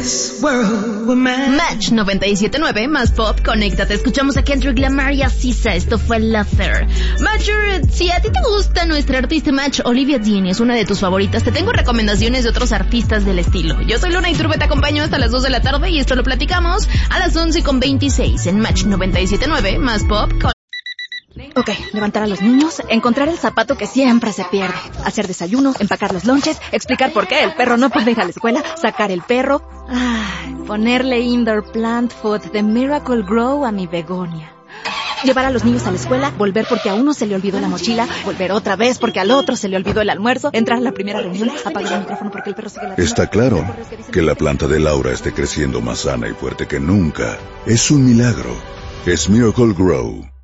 Match 97.9 más pop, conéctate. Escuchamos a Kendrick Lamar y a Sisa. Esto fue Luther. Matcher, si a ti te gusta nuestra artista Match, Olivia Dean es una de tus favoritas, te tengo recomendaciones de otros artistas del estilo. Yo soy Luna Iturbe, te acompaño hasta las 2 de la tarde y esto lo platicamos a las 11:26 en Match 97.9 más pop. Ok, levantar a los niños, encontrar el zapato que siempre se pierde, hacer desayuno, empacar los lonches, explicar por qué el perro no puede ir a la escuela, sacar el perro, ponerle indoor plant food de Miracle Grow a mi begonia. Llevar a los niños a la escuela, volver porque a uno se le olvidó la mochila, volver otra vez porque al otro se le olvidó el almuerzo, entrar a la primera reunión, apagar el micrófono porque el perro sigue ladrando. Está claro que la planta de Laura esté creciendo más sana y fuerte que nunca. Es un milagro. Es Miracle Grow.